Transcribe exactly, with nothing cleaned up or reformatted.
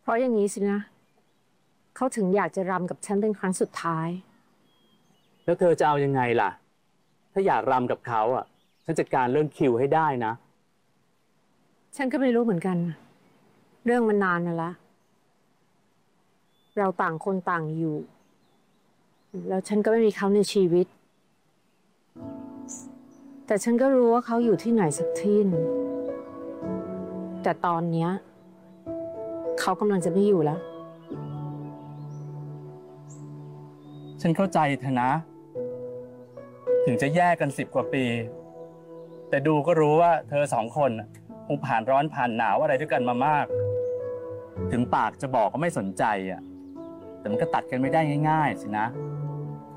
เพราะอย่างนี้สินะเขาถึงอยากจะรำกับฉันเป็นครั้งสุดท้ายแล้วเธอจะเอายังไงล่ะถ้าอยากรำกับเขาอ่ะฉันจัดการเรื่องคิวให้ได้นะฉันก็ไม่รู้เหมือนกันเรื่องมันนานมาแล้วเราต่างคนต่างอยู่แล้วฉันก็ไม่มีเขาในชีวิตแต่ฉันก็รู้ว่าเขาอยู่ที่ไหนสักที่หนึ่งแต่ตอนเนี้ยเขากำลังจะไม่อยู่แล้วฉันเข้าใจเธอนะถึงจะแยกกันสิบกว่าปีแต่ดูก็รู้ว่าเธอสองคนคงผ่านร้อนผ่านหนาวอะไรด้วยกันมามากถึงปากจะบอกก็ไม่สนใจอ่ะแต่มันก็ตัดกันไม่ได้ง่ายๆสินะ